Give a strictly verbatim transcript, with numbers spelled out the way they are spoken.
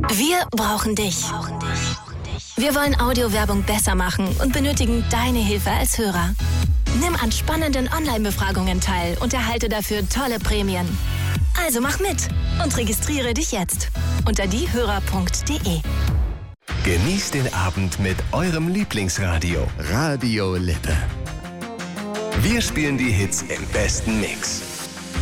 Wir brauchen dich. Wir wollen Audiowerbung besser machen und benötigen deine Hilfe als Hörer. Nimm an spannenden Online-Befragungen teil und erhalte dafür tolle Prämien. Also mach mit und registriere dich jetzt unter diehörer punkt de. Genießt den Abend mit eurem Lieblingsradio. Radio Lippe. Wir spielen die Hits im besten Mix.